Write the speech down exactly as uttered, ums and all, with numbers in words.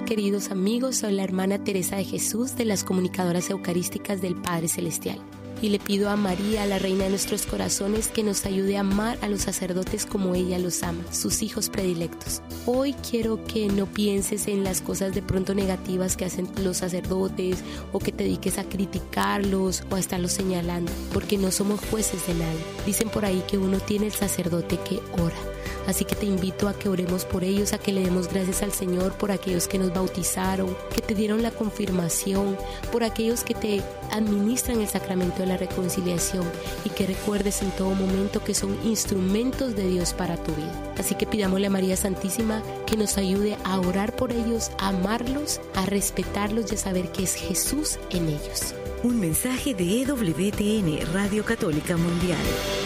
Hola queridos amigos, soy la hermana Teresa de Jesús de las Comunicadoras Eucarísticas del Padre Celestial. Y le pido a María, la Reina de nuestros corazones, que nos ayude a amar a los sacerdotes como ella los ama, sus hijos predilectos. Hoy quiero que no pienses en las cosas de pronto negativas que hacen los sacerdotes o que te dediques a criticarlos o a estarlos señalando, porque no somos jueces de nadie. Dicen por ahí que uno tiene el sacerdote que ora. Así que te invito a que oremos por ellos, a que le demos gracias al Señor por aquellos que nos bautizaron, que te dieron la confirmación, por aquellos que te administran el sacramento de la reconciliación y que recuerdes en todo momento que son instrumentos de Dios para tu vida. Así que pidámosle a María Santísima que nos ayude a orar por ellos, a amarlos, a respetarlos y a saber que es Jesús en ellos. Un mensaje de E W T N, Radio Católica Mundial.